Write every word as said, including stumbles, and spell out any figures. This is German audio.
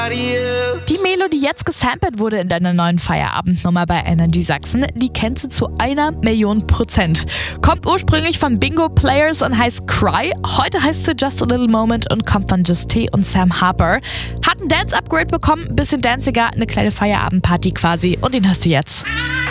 Die Melo, die jetzt gesampelt wurde in deiner neuen Feierabendnummer bei Energy Sachsen, die kennst du zu einer Million Prozent. Kommt ursprünglich von Bingo Players und heißt Cry. Heute heißt sie Just a Little Moment und kommt von Just T und Sam Harper. Hat ein Dance-Upgrade bekommen, bisschen danciger, eine kleine Feierabendparty quasi. Und den hast du jetzt.